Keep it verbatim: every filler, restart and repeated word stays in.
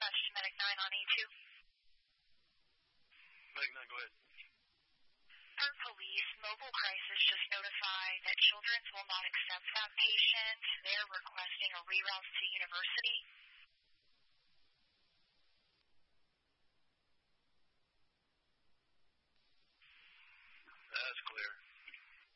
Dispatch to Medic nine on E two. Medic nine, go ahead. Per police, Mobile Crisis just notified that Children's will not accept that patient. They're requesting a reroute to University. That's clear.